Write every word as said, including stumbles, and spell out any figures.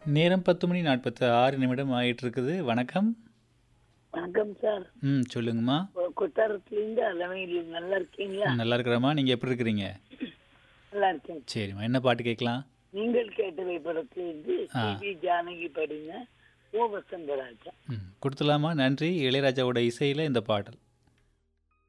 நேரம் பத்து மணி நாற்பத்தி ஆறு நிமிடம் ஆயிட்டு இருக்குது. வணக்கம். வணக்கம் சார். ம் சொல்லுங்கம்மா. கொ- கொட்டாரத்துலேருந்து அலமையில் நல்லா இருக்கீங்களா? ம், நல்லா இருக்கிறம்மா. நீங்கள் எப்படி இருக்கிறீங்க? நல்லா இருக்கேன். சரிம்மா, என்ன பாட்டு கேட்கலாம்? நீங்கள் கேட்டவை படத்திலிருந்து ஆ. டிவி ஜானகி படிங்க ஓ வசந்தராஜா. ம் கொடுத்துலாமா. நன்றி. இளையராஜாவோட இசையில் இந்த பாடல்.